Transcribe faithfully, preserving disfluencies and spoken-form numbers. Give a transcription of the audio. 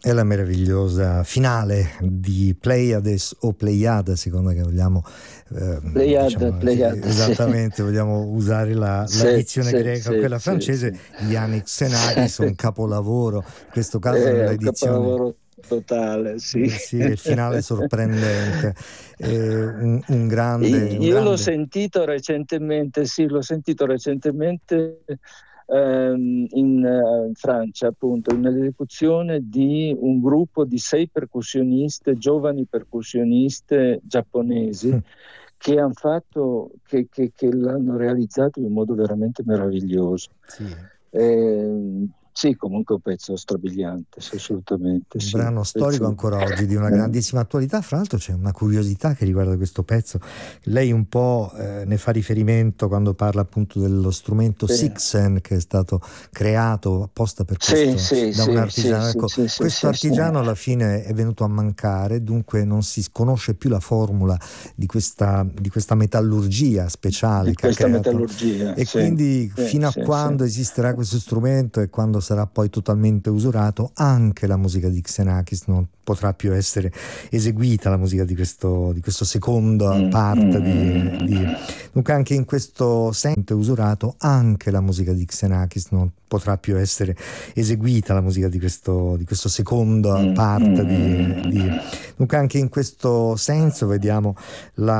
È la meravigliosa finale di Pleiades o Pleiade, secondo che vogliamo eh, Pleiade, diciamo, Pleiade, esattamente, sì. vogliamo usare la, la Sì, dizione sì, greca o sì, quella sì, francese. sì. Yannick Xenakis, un capolavoro, in questo caso È un nell'edizione. capolavoro totale, sì. Eh, sì, il finale sorprendente, eh, un, un grande, un Io l'ho grande. sentito recentemente, sì, l'ho sentito recentemente ehm, in eh, Francia, appunto, nell'esecuzione di un gruppo di sei percussioniste, giovani percussioniste giapponesi, che hanno fatto, che, che- che l'hanno realizzato in un modo veramente meraviglioso. Sì. Ehm, sì, comunque un pezzo strabiliante, sì, assolutamente, Un sì. brano Un storico pezzo, ancora oggi di una eh, grandissima attualità. Fra l'altro c'è una curiosità che riguarda questo pezzo. Lei un po' eh, ne fa riferimento quando parla appunto dello strumento sì. Sixen, che è stato creato apposta per Sì, questo sì, da un sì, sì, artigiano. sì, Ecco, sì, sì, questo sì, sì. artigiano alla fine è venuto a mancare, dunque non si conosce più la formula di questa, di questa metallurgia speciale Di che ha questa creato, metallurgia, e sì, quindi sì, fino a sì, sì. quando esisterà questo strumento e quando sarà poi totalmente usurato, anche la musica di Xenakis non potrà più essere eseguita, la musica di questo, di questo secondo Mm, part mm, di, mm, di... Dunque anche in questo senso usurato, anche la musica di Xenakis non potrà più essere eseguita, la musica di questo, di questo secondo mm, mm, part mm, di, mm, di... mm. Dunque anche in questo senso vediamo la